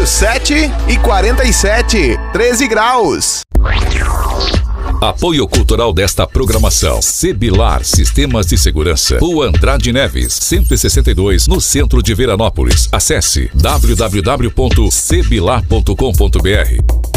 7h47, 13 graus. Apoio cultural desta programação: Sebilar Sistemas de Segurança, Rua Andrade Neves, 162, no centro de Veranópolis. Acesse www.sebilar.com.br.